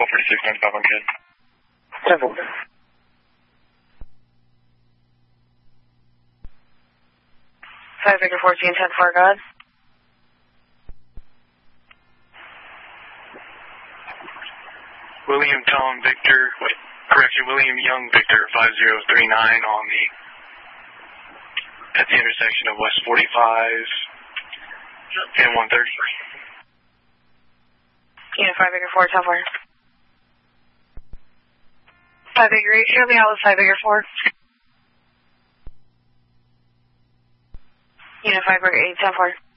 4695 on good. 10-4. Victor 14, 10-4, God. William Tom Victor, William Young Victor 5039 on at the intersection of West 45 and 130. Unit 5 Victor 4, 10-4. 5 Victor 8, share me out with 5 Victor 4. Unit 5 Victor 8, 10-4.